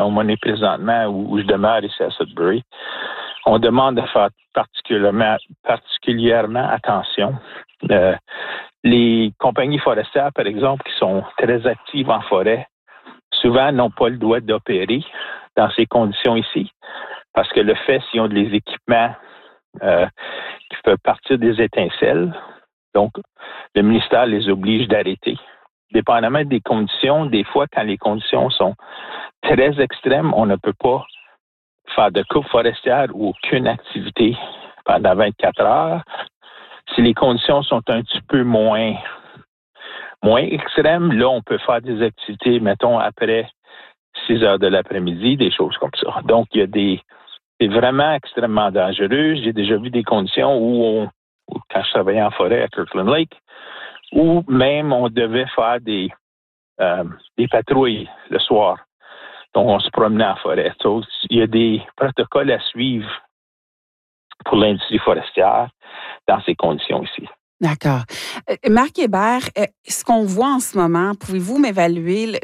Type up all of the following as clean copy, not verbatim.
où on est présentement, où je demeure ici à Sudbury, on demande de faire particulièrement attention. Les compagnies forestières, par exemple, qui sont très actives en forêt, souvent n'ont pas le droit d'opérer dans ces conditions ici, parce que le fait, s'ils ont des équipements qui peuvent partir des étincelles, donc le ministère les oblige d'arrêter. Dépendamment des conditions, des fois, quand les conditions sont très extrêmes, on ne peut pas faire de coupe forestière ou aucune activité pendant 24 heures. Si les conditions sont un petit peu moins extrêmes, là, on peut faire des activités, mettons, après 6 heures de l'après-midi, des choses comme ça. Donc, c'est vraiment extrêmement dangereux. J'ai déjà vu des conditions où quand je travaillais en forêt à Kirkland Lake, où même on devait faire des patrouilles le soir. Donc, on se promenait en forêt. Donc, il y a des protocoles à suivre pour l'industrie forestière dans ces conditions ici. D'accord. Marc Hébert, ce qu'on voit en ce moment, pouvez-vous m'évaluer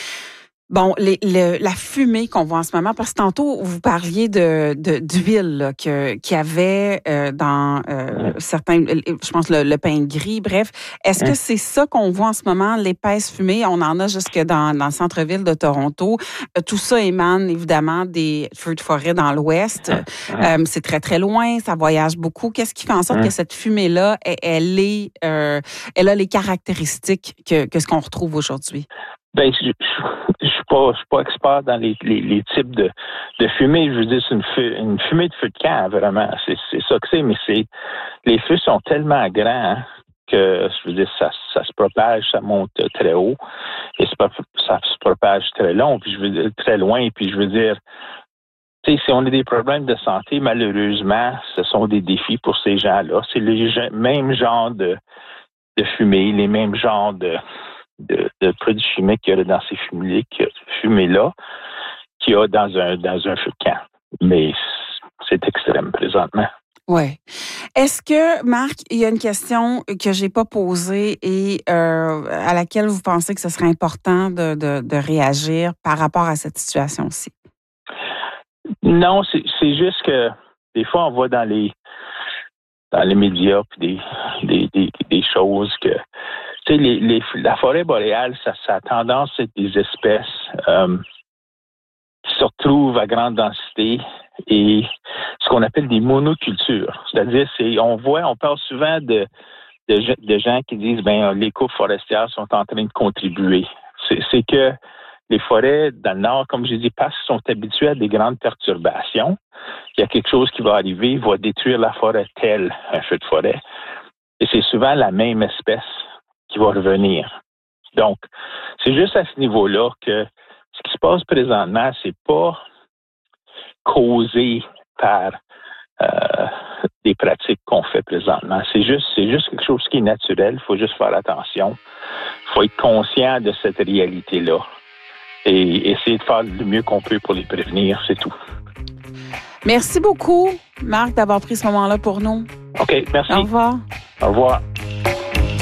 la fumée qu'on voit en ce moment? Parce que tantôt, vous parliez d'huile là, qu'il y avait dans certains, je pense le pain gris, bref. Est-ce que c'est ça qu'on voit en ce moment, l'épaisse fumée? On en a jusque dans le centre-ville de Toronto. Tout ça émane évidemment des feux de forêt dans l'ouest. C'est très, très loin, ça voyage beaucoup. Qu'est-ce qui fait en sorte que cette fumée-là, elle a les caractéristiques que ce qu'on retrouve aujourd'hui? Ben, je suis pas expert dans les types de fumée. Je veux dire, c'est une fumée de feu de camp, vraiment. C'est ça que c'est, mais les feux sont tellement grands que, je veux dire, ça se propage, ça monte très haut, et ça se propage très long, puis je veux dire, très loin, puis je veux dire, tu sais, si on a des problèmes de santé, malheureusement, ce sont des défis pour ces gens-là. C'est les mêmes genres de fumée, les mêmes genres de produits chimiques qu'il y a dans ces fumées-là qu'il y a dans un feu de camp. Mais c'est extrême présentement. Oui. Est-ce que, Marc, il y a une question que j'ai pas posée et à laquelle vous pensez que ce serait important de réagir par rapport à cette situation-ci? Non, c'est juste que des fois, on voit dans les médias puis des choses que tu sais, la forêt boréale, ça a tendance à être des espèces qui se retrouvent à grande densité et ce qu'on appelle des monocultures. C'est-à-dire, on parle souvent de gens qui disent, les coupes forestières sont en train de contribuer. C'est que les forêts dans le nord, comme j'ai dit, parce qu'ils sont habitués à des grandes perturbations, il y a quelque chose qui va arriver, va détruire la forêt tel un feu de forêt. Et c'est souvent la même espèce qui va revenir. Donc, c'est juste à ce niveau-là que ce qui se passe présentement, c'est pas causé par des pratiques qu'on fait présentement. C'est juste quelque chose qui est naturel. Il faut juste faire attention. Il faut être conscient de cette réalité-là et essayer de faire le mieux qu'on peut pour les prévenir, c'est tout. Merci beaucoup, Marc, d'avoir pris ce moment-là pour nous. OK, merci. Au revoir. Au revoir.